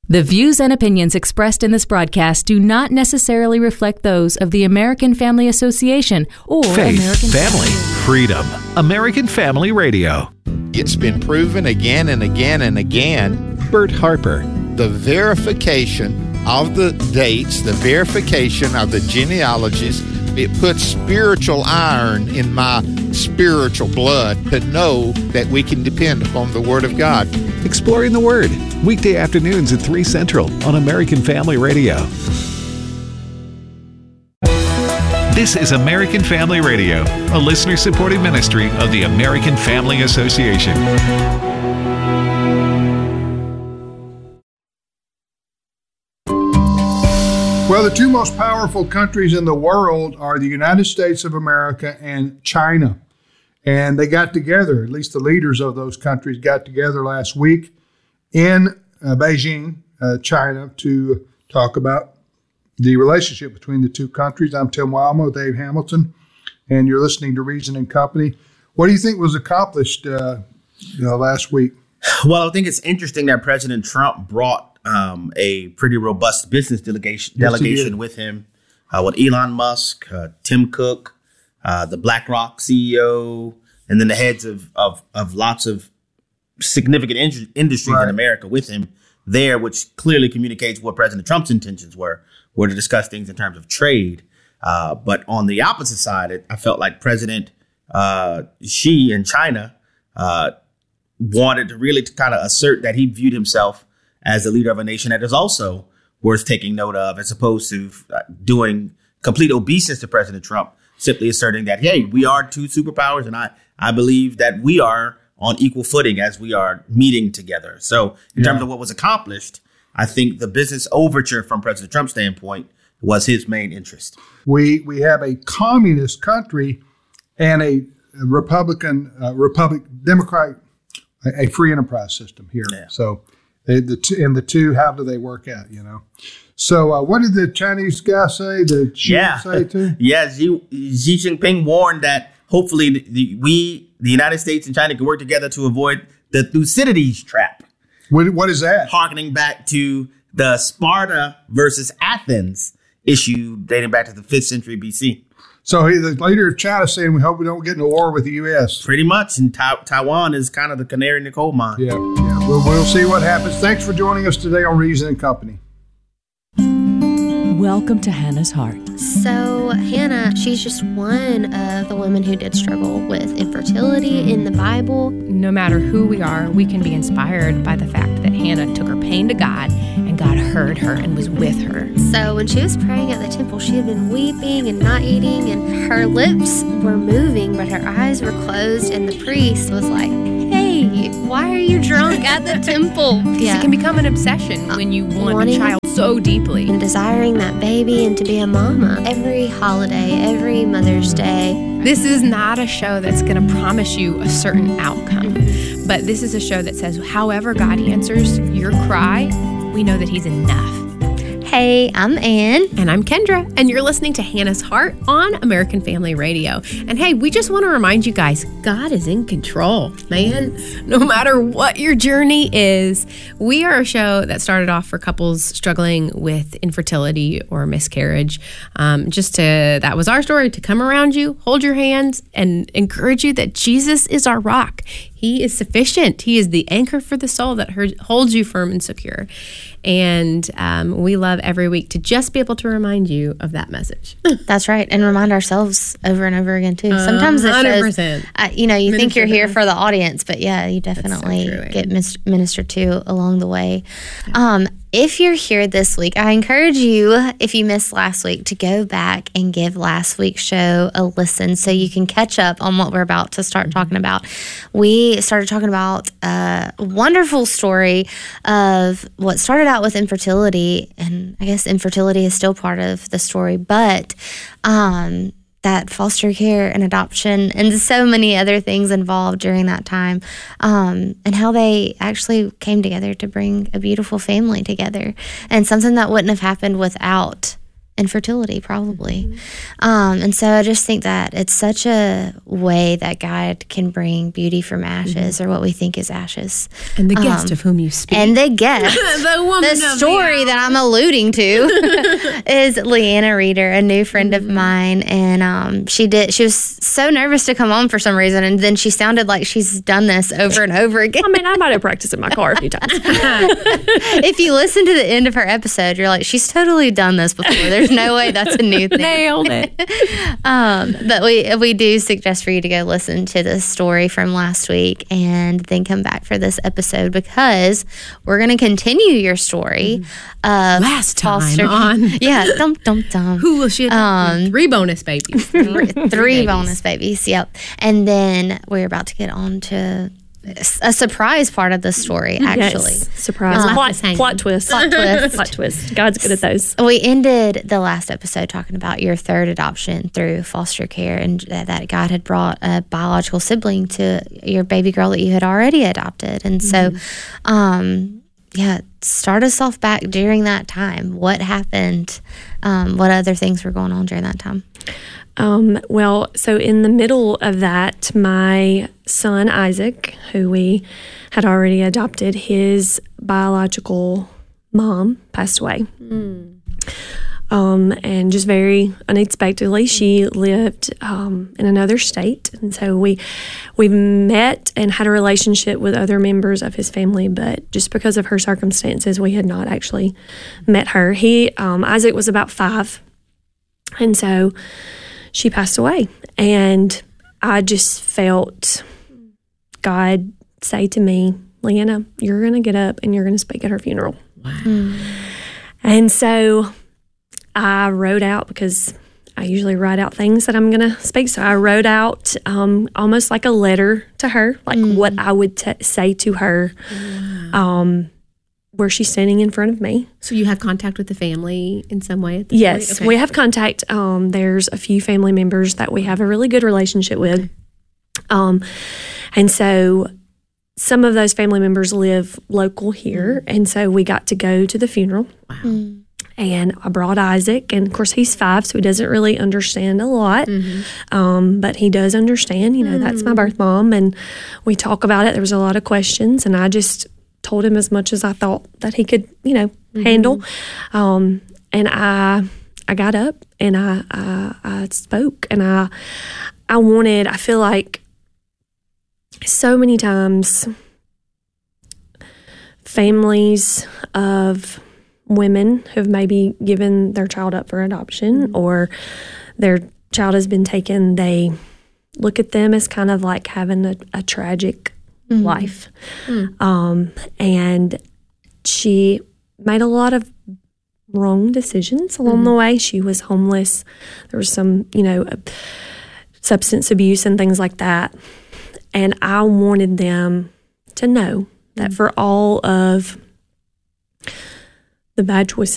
The views and opinions expressed in this broadcast do not necessarily reflect those of the American Family Association or Faith, American Family, Freedom, American Family Radio. It's been proven again and again and again. Bert Harper. The verification of the dates, the verification of the genealogies, it puts spiritual iron in my spiritual blood to know that we can depend upon the Word of God. Exploring the Word, weekday afternoons at 3 Central on American Family Radio. This is American Family Radio, a listener-supported ministry of the American Family Association. Well, the two most powerful countries in the world are the United States of America and China. And they got together, at least the leaders of those countries got together last week in Beijing, China, to talk about the relationship between the two countries. I'm Tim Wilmo, Dave Hamilton, and you're listening to Reason and Company. What do you think was accomplished last week? Well, I think it's interesting that President Trump brought a pretty robust business delegation with him, with Elon Musk, Tim Cook, the BlackRock CEO, and then the heads of lots of significant industries in America with him there, which clearly communicates what President Trump's intentions were to discuss things in terms of trade. But on the opposite side, I felt like President Xi in China wanted to really kind of assert that he viewed himself as the leader of a nation that is also worth taking note of, as opposed to doing complete obeisance to President Trump, simply asserting that, hey, we are two superpowers, and I believe that we are on equal footing as we are meeting together. So in terms of what was accomplished, I think the business overture from President Trump's standpoint was his main interest. We have a communist country and a Democratic, a free enterprise system here. Yeah. So the two, how do they work out, So what did the Chinese guy say? Did Xi say too? Yeah, Xi Jinping warned that hopefully the United States and China can work together to avoid the Thucydides trap. What is that? Harkening back to the Sparta versus Athens issue dating back to the 5th century BC. So the leader of China saying, we hope we don't get in a war with the U.S. Pretty much. And Taiwan is kind of the canary in the coal mine. Yeah. We'll see what happens. Thanks for joining us today on Reason and Company. Welcome to Hannah's Heart. So Hannah, she's just one of the women who did struggle with infertility in the Bible. No matter who we are, we can be inspired by the fact that Hannah took her pain to God, and God heard her and was with her. So when she was praying at the temple, she had been weeping and not eating, and her lips were moving, but her eyes were closed, and the priest was like, hey, why are you drunk at the temple? Yeah. It can become an obsession when you want a child so deeply. And desiring that baby and to be a mama. Every holiday, every Mother's Day. This is not a show that's going to promise you a certain outcome. But this is a show that says, however God answers your cry, we know that He's enough. Hey, I'm Ann. And I'm Kendra. And you're listening to Hannah's Heart on American Family Radio. And hey, we just want to remind you guys, God is in control, man. No matter what your journey is, we are a show that started off for couples struggling with infertility or miscarriage. That was our story, to come around you, hold your hands, and encourage you that Jesus is our rock. He is sufficient. He is the anchor for the soul that holds you firm and secure. And we love every week to just be able to remind you of that message. That's right. And remind ourselves over and over again, too. Sometimes it 100%. shows, you think you're here for the audience, but yeah, you definitely get ministered to along the way. If you're here this week, I encourage you, if you missed last week, to go back and give last week's show a listen so you can catch up on what we're about to start talking about. We started talking about a wonderful story of what started out with infertility, and I guess infertility is still part of the story, but that foster care and adoption and so many other things involved during that time, and how they actually came together to bring a beautiful family together, and something that wouldn't have happened without infertility, probably. And so I just think that it's such a way that God can bring beauty from ashes, or what we think is ashes. And the guest of whom you speak. And the guest, the story that I'm alluding to is Leanna Reeder, a new friend of mine. And she was so nervous to come on for some reason. And then she sounded like she's done this over and over again. I mean, I might have practiced in my car a few times. If you listen to the end of her episode, you're like, she's totally done this before. There's no way that's a new thing. Nailed it. But we do suggest for you to go listen to the story from last week and then come back for this episode, because we're going to continue your story of last time foster on. Yeah, dum dum dum. Who will she adopt? 3 bonus babies. Three bonus babies. Yep. And then we're about to get on to a surprise part of the story, actually. Yes, surprise. Plot twist. Plot twist. Plot twist. God's good at those. We ended the last episode talking about your third adoption through foster care, and that God had brought a biological sibling to your baby girl that you had already adopted. And so, start us off back during that time. What happened? What other things were going on during that time? So in the middle of that, my son Isaac, who we had already adopted, his biological mom passed away. And just very unexpectedly, she lived in another state. And so we met and had a relationship with other members of his family, but just because of her circumstances, we had not actually met her. Isaac was about 5, and so she passed away. And I just felt God say to me, Leanna, you're going to get up and you're going to speak at her funeral. Wow. And so I wrote out, because I usually write out things that I'm going to speak. So I wrote out almost like a letter to her, like what I would say to her, where she's standing in front of me. So you have contact with the family in some way at this Yes, point? Okay. we have contact. There's a few family members that we have a really good relationship with. And so some of those family members live local here. And so we got to go to the funeral. Wow. And I brought Isaac, and of course he's 5, so he doesn't really understand a lot. But he does understand, that's my birth mom. And we talk about it. There was a lot of questions, and I just told him as much as I thought that he could, handle. And I got up and I spoke, and I feel like so many times families of women who've maybe given their child up for adoption, or their child has been taken, they look at them as kind of like having a tragic life. And she made a lot of wrong decisions along the way. She was homeless. There was some, substance abuse and things like that. And I wanted them to know that for all of the bad choices